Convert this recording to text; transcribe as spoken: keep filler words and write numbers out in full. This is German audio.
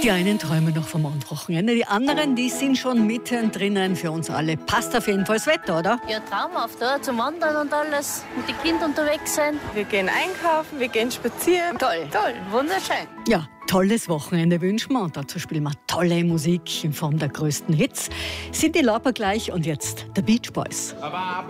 Die einen träumen noch vom Wochenende, die anderen, die sind schon mittendrin. Für uns alle passt auf jeden Fall das Wetter, oder? Ja, traumhaft, oder? Zum Wandern und alles, mit den Kindern unterwegs sein. Wir gehen einkaufen, wir gehen spazieren. Toll, toll, wunderschön. Ja, tolles Wochenende wünschen wir und dazu spielen wir tolle Musik in Form der größten Hits. Sind die Lauper gleich und jetzt The Beach Boys.